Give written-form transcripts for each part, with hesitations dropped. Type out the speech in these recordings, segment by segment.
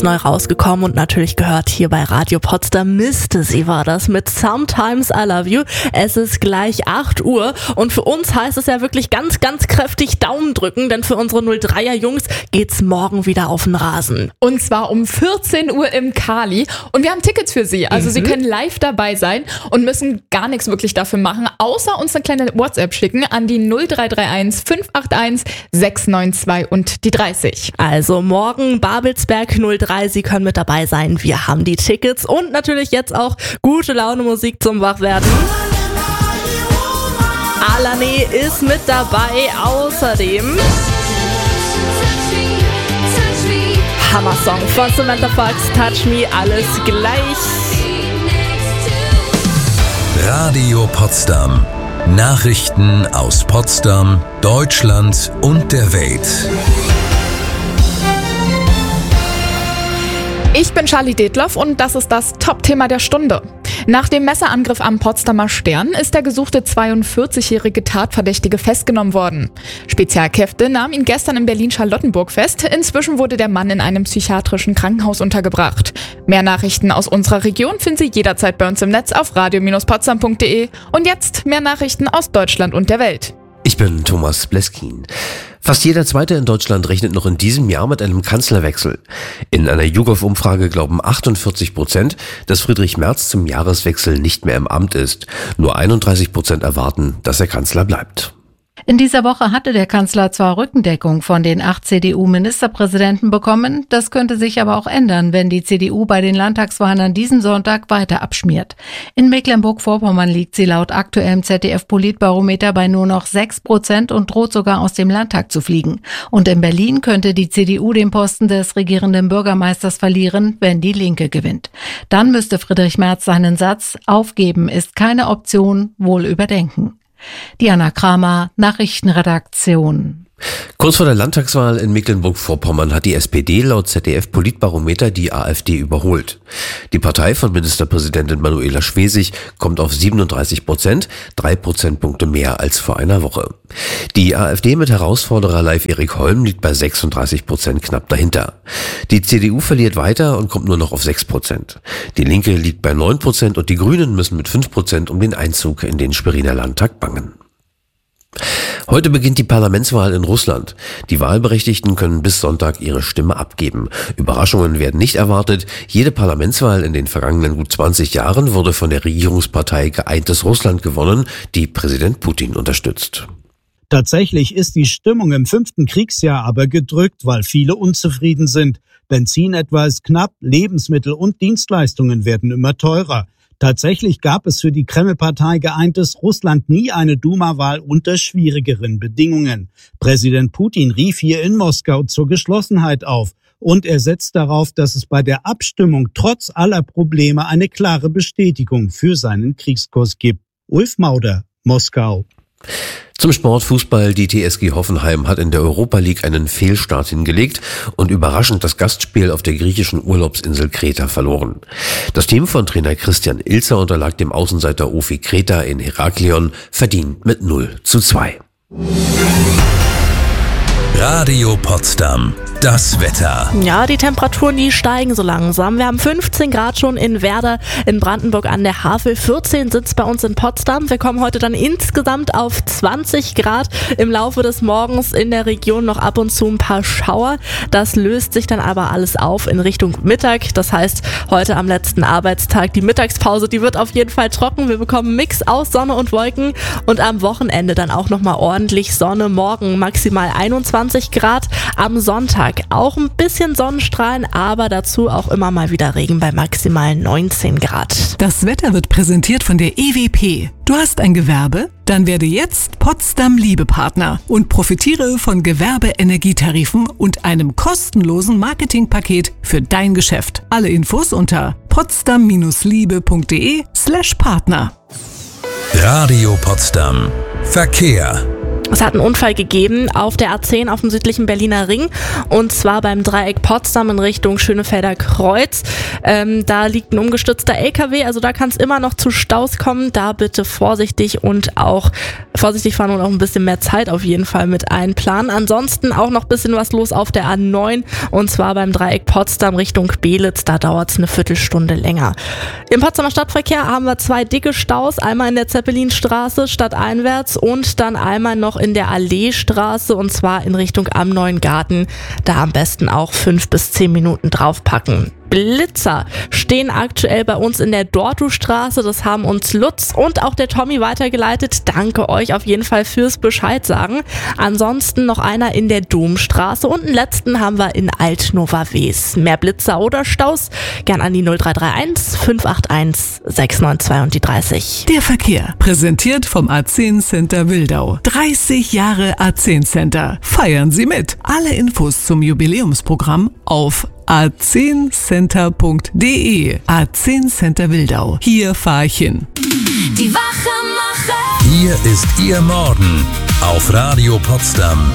neu rausgekommen und natürlich gehört hier bei Radio Potsdam. Sie war das mit Sometimes I Love You. Es ist gleich 8 Uhr und für uns heißt es ja wirklich ganz, ganz kräftig Daumen drücken, denn für unsere 03er Jungs geht's morgen wieder auf den Rasen. Und zwar um 14 Uhr im Kali und wir haben Tickets für Sie. Also Sie können live dabei sein und müssen gar nichts wirklich dafür machen, außer uns eine kleine WhatsApp schicken an die 0331 581 692 und die 30. Also morgen Babelsberg 03, Sie können mit dabei sein. Wir haben die Tickets und natürlich jetzt auch gute Laune Musik zum Wachwerden. Alane ist mit dabei, außerdem Hammer-Song von Samantha Fox, Touch Me, alles gleich. Radio Potsdam. Nachrichten aus Potsdam, Deutschland und der Welt. Ich bin Charlie Detloff und das ist das Top-Thema der Stunde. Nach dem Messerangriff am Potsdamer Stern ist der gesuchte 42-jährige Tatverdächtige festgenommen worden. Spezialkräfte nahmen ihn gestern in Berlin-Charlottenburg fest. Inzwischen wurde der Mann in einem psychiatrischen Krankenhaus untergebracht. Mehr Nachrichten aus unserer Region finden Sie jederzeit bei uns im Netz auf radio-potsdam.de. Und jetzt mehr Nachrichten aus Deutschland und der Welt. Ich bin Thomas Bleskin. Fast jeder Zweite in Deutschland rechnet noch in diesem Jahr mit einem Kanzlerwechsel. In einer YouGov-Umfrage glauben 48%, dass Friedrich Merz zum Jahreswechsel nicht mehr im Amt ist. Nur 31% erwarten, dass er Kanzler bleibt. In dieser Woche hatte der Kanzler zwar Rückendeckung von den 8 CDU-Ministerpräsidenten bekommen, das könnte sich aber auch ändern, wenn die CDU bei den Landtagswahlen an diesem Sonntag weiter abschmiert. In Mecklenburg-Vorpommern liegt sie laut aktuellem ZDF-Politbarometer bei nur noch 6% und droht sogar aus dem Landtag zu fliegen. Und in Berlin könnte die CDU den Posten des regierenden Bürgermeisters verlieren, wenn die Linke gewinnt. Dann müsste Friedrich Merz seinen Satz "Aufgeben ist keine Option" wohl überdenken. Diana Kramer, Nachrichtenredaktion. Kurz vor der Landtagswahl in Mecklenburg-Vorpommern hat die SPD laut ZDF-Politbarometer die AfD überholt. Die Partei von Ministerpräsidentin Manuela Schwesig kommt auf 37%, 3 Prozentpunkte mehr als vor einer Woche. Die AfD mit Herausforderer Leif Erik Holm liegt bei 36%, knapp dahinter. Die CDU verliert weiter und kommt nur noch auf 6%. Die Linke liegt bei 9% und die Grünen müssen mit 5% um den Einzug in den Schweriner Landtag bangen. Heute beginnt die Parlamentswahl in Russland. Die Wahlberechtigten können bis Sonntag ihre Stimme abgeben. Überraschungen werden nicht erwartet. Jede Parlamentswahl in den vergangenen gut 20 Jahren wurde von der Regierungspartei Geeintes Russland gewonnen, die Präsident Putin unterstützt. Tatsächlich ist die Stimmung im 5. Kriegsjahr aber gedrückt, weil viele unzufrieden sind. Benzin etwa ist knapp, Lebensmittel und Dienstleistungen werden immer teurer. Tatsächlich gab es für die Kreml-Partei Geeintes Russland nie eine Duma-Wahl unter schwierigeren Bedingungen. Präsident Putin rief hier in Moskau zur Geschlossenheit auf und er setzt darauf, dass es bei der Abstimmung trotz aller Probleme eine klare Bestätigung für seinen Kriegskurs gibt. Ulf Mauder, Moskau. Zum Sport Fußball. Die TSG Hoffenheim hat in der Europa League einen Fehlstart hingelegt und überraschend das Gastspiel auf der griechischen Urlaubsinsel Kreta verloren. Das Team von Trainer Christian Ilzer unterlag dem Außenseiter Ofi Kreta in Heraklion verdient mit 0:2. Radio Potsdam. Das Wetter. Ja, die Temperaturen, die steigen so langsam. Wir haben 15 Grad schon in Werder, in Brandenburg an der Havel. 14 sitzt bei uns in Potsdam. Wir kommen heute dann insgesamt auf 20 Grad. Im Laufe des Morgens in der Region noch ab und zu ein paar Schauer. Das löst sich dann aber alles auf in Richtung Mittag. Das heißt, heute am letzten Arbeitstag, die Mittagspause, die wird auf jeden Fall trocken. Wir bekommen einen Mix aus Sonne und Wolken und am Wochenende dann auch nochmal ordentlich Sonne. Morgen maximal 21 Grad. Am Sonntag auch ein bisschen Sonnenstrahlen, aber dazu auch immer mal wieder Regen bei maximal 19 Grad. Das Wetter wird präsentiert von der EWP. Du hast ein Gewerbe? Dann werde jetzt Potsdam Liebepartner und profitiere von Gewerbe-Energietarifen und einem kostenlosen Marketingpaket für dein Geschäft. Alle Infos unter potsdam-liebe.de/Partner. Radio Potsdam. Verkehr. Es hat einen Unfall gegeben auf der A10 auf dem südlichen Berliner Ring und zwar beim Dreieck Potsdam in Richtung Schönefelder Kreuz. Da liegt ein umgestürzter LKW, also da kann es immer noch zu Staus kommen. Da bitte vorsichtig und auch vorsichtig fahren und auch ein bisschen mehr Zeit auf jeden Fall mit einplanen. Ansonsten auch noch ein bisschen was los auf der A9 und zwar beim Dreieck Potsdam Richtung Belitz. Da dauert es eine Viertelstunde länger. Im Potsdamer Stadtverkehr haben wir 2 dicke Staus. Einmal in der Zeppelinstraße stadteinwärts und dann einmal noch in der Alleestraße und zwar in Richtung Am Neuen Garten. Da am besten auch 5 bis 10 Minuten draufpacken. Blitzer stehen aktuell bei uns in der Dortustraße. Das haben uns Lutz und auch der Tommy weitergeleitet. Danke euch auf jeden Fall fürs Bescheid sagen. Ansonsten noch einer in der Domstraße und einen letzten haben wir in Altnova-Wes. Mehr Blitzer oder Staus? Gern an die 0331 581 692 und die 30. Der Verkehr, präsentiert vom A10 Center Wildau. 30 Jahre A10 Center. Feiern Sie mit. Alle Infos zum Jubiläumsprogramm auf a10center.de. A10 Center Wildau. Hier fahr ich hin. Die Wachmacher. Hier ist Ihr Morgen auf Radio Potsdam.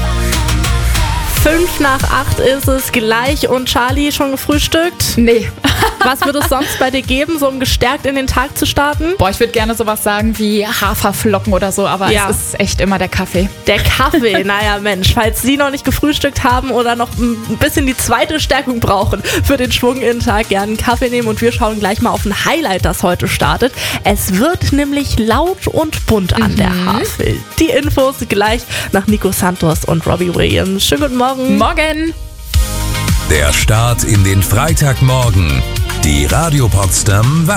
5 nach 8 ist es gleich und Charlie, schon gefrühstückt? Nee. Was würde es sonst bei dir geben, so um gestärkt in den Tag zu starten? Boah, ich würde gerne sowas sagen wie Haferflocken oder so, aber Ja. es ist echt immer der Kaffee. Der Kaffee, naja Mensch, falls Sie noch nicht gefrühstückt haben oder noch ein bisschen die zweite Stärkung brauchen für den Schwung in den Tag, gerne einen Kaffee nehmen und wir schauen gleich mal auf ein Highlight, das heute startet. Es wird nämlich laut und bunt an der Havel. Die Infos gleich nach Nico Santos und Robbie Williams. Schönen guten Morgen. Morgen! Der Start in den Freitagmorgen. Die Radio Potsdam